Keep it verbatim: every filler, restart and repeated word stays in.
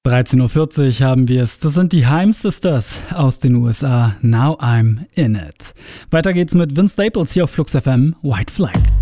dreizehn Uhr vierzig haben wir es. Das sind die Haim Sisters aus den U S A. Now I'm in it. Weiter geht's mit Vince Staples hier auf Flux F M. White Flag.